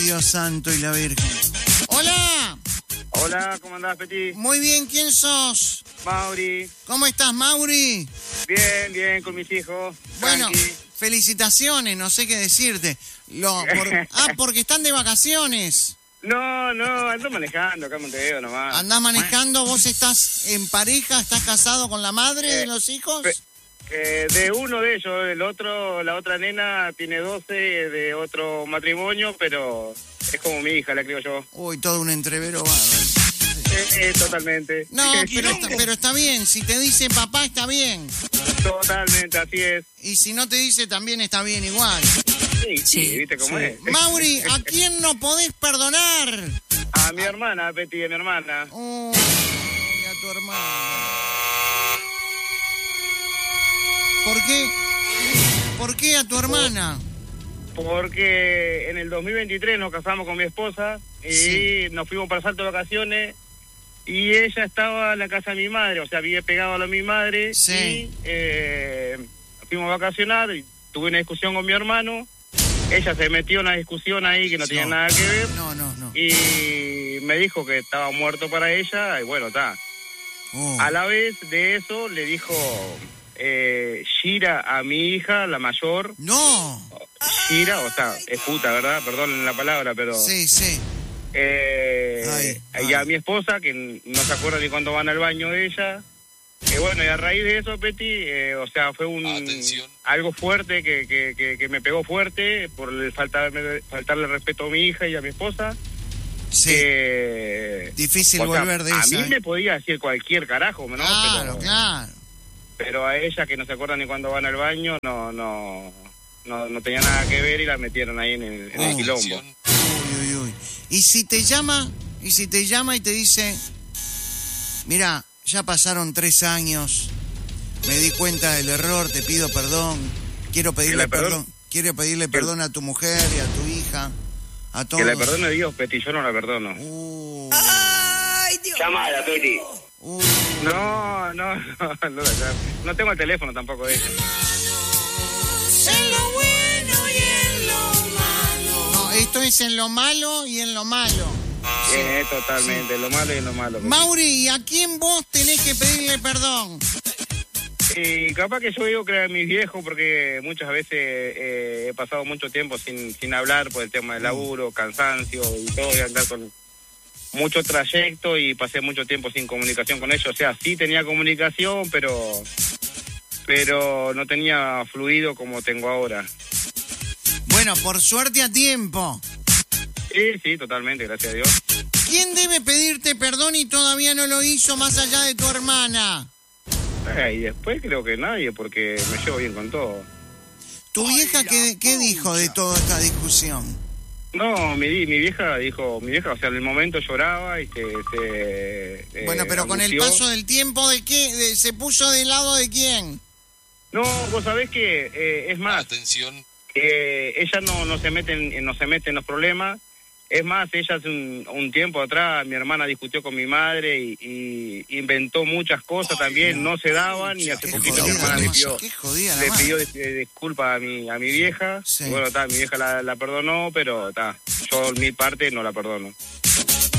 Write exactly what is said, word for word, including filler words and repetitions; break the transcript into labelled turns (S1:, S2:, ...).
S1: Dios santo y la Virgen. ¡Hola!
S2: Hola, ¿cómo andás, Peti?
S1: Muy bien, ¿quién sos?
S2: Mauri.
S1: ¿Cómo estás, Mauri?
S2: Bien, bien, con mis hijos.
S1: Bueno,
S2: Tranqui.
S1: felicitaciones, no sé qué decirte. Lo, por- ah, porque están de vacaciones.
S2: No, no, ando manejando acá en Montevideo nomás.
S1: ¿Andás manejando? ¿Vos estás en pareja? ¿Estás casado con la madre de
S2: Eh,
S1: los hijos?
S2: pe- Eh, de uno de ellos, el otro, la otra nena tiene doce de otro matrimonio, pero es como mi hija, la creo yo.
S1: Uy, todo un entrevero bárbaro.
S2: Eh, eh, totalmente.
S1: No, pero está, pero está bien. Si te dice papá, está bien.
S2: Totalmente, así es.
S1: Y si no te dice, también está bien igual.
S2: Sí, sí, ¿viste cómo
S1: Sí.
S2: es?
S1: Mauri, ¿a quién no podés perdonar?
S2: A mi hermana, Peti, a mi hermana.
S1: Uy, a tu hermana. ¿Por qué? ¿Por qué a tu hermana?
S2: Porque en el dos mil veintitrés nos casamos con mi esposa y
S1: Sí.
S2: nos fuimos para Salto de vacaciones y ella estaba en la casa de mi madre, o sea, vive pegado a la de mi madre.
S1: Sí.
S2: Y eh, fuimos a vacacionar y tuve una discusión con mi hermano. Ella se metió en una discusión ahí que no tenía
S1: No.
S2: nada que ver
S1: No, no, no.
S2: y me dijo que estaba muerto para ella y bueno, está.
S1: Oh.
S2: A la vez de eso le dijo eh, Shira a mi hija, la mayor.
S1: No.
S2: Shira, o sea, es puta, ¿verdad? Perdón la palabra, pero...
S1: Sí, sí.
S2: Eh,
S1: Ay,
S2: y a
S1: ay.
S2: mi esposa, que no se acuerda ni cuándo van al baño de ella. Eh, bueno, y a raíz de eso, Peti, eh, o sea, fue un
S3: Atención.
S2: algo fuerte que, que, que, que me pegó fuerte por el faltarme, faltarle respeto a mi hija y a mi esposa.
S1: Sí.
S2: Eh,
S1: Difícil
S2: o sea,
S1: volver de
S2: a
S1: esa.
S2: mí
S1: ¿eh?
S2: me podía decir cualquier carajo, ¿no?
S1: Claro,
S2: pero,
S1: claro.
S2: pero a ella, que no se acuerda ni cuándo van al baño, no, no, no, no tenía nada que ver y la metieron ahí en el, en el
S1: Oh.
S2: quilombo.
S3: Atención.
S1: Uy, uy, uy. Y si te llama, y si te llama y te dice, mira, ya pasaron tres años, me di cuenta del error, te pido perdón, quiero pedirle
S2: le perdone?
S1: perdón, quiero pedirle perdón a tu mujer y a tu hija, a todos.
S2: Que la perdone Dios, Peti, yo no la perdono.
S1: Uh,
S2: Llamada, Peti.
S1: uh.
S2: No, no, no, no, no, no tengo el teléfono tampoco de ella.
S1: En lo bueno y en lo malo. No, esto es en lo malo y en lo malo.
S2: Eh, totalmente, lo malo y lo malo. Peti.
S1: Mauri, ¿y a quién vos tenés que pedirle perdón?
S2: Y capaz que yo digo que a mis viejos, porque muchas veces eh, he pasado mucho tiempo sin, sin hablar por el tema del laburo, cansancio y todo, y andar con mucho trayecto y pasé mucho tiempo sin comunicación con ellos. O sea, sí tenía comunicación, pero pero no tenía fluido como tengo ahora.
S1: Bueno, por suerte a tiempo.
S2: Sí, sí, totalmente, gracias a Dios.
S1: ¿Quién debe pedirte perdón y todavía no lo hizo más allá de tu hermana?
S2: Eh, y después creo que nadie, porque me llevo bien con todo.
S1: ¿Tu vieja qué, qué dijo de toda esta discusión?
S2: No, mi, mi vieja dijo, mi vieja, o sea, en el momento lloraba y se... se eh,
S1: Bueno, pero con el
S2: angustió.
S1: paso del tiempo, ¿de qué? De- ¿se puso del lado de quién?
S2: No, vos sabés que eh, es más,
S3: Atención.
S2: eh, ella no, no se mete en, no se mete en los problemas. Es más, ella hace un, un tiempo atrás, mi hermana discutió con mi madre y, y inventó muchas cosas también, no se daban, y hace
S1: Qué
S2: poquito mi
S1: jodida,
S2: hermana le
S1: ¿no?
S2: pidió,
S1: Qué jodida la
S2: le
S1: madre.
S2: pidió dis- eh, disculpas a mi, a mi vieja.
S1: Sí.
S2: Y bueno, está, mi vieja la, la perdonó, pero está, yo mi parte no la perdono.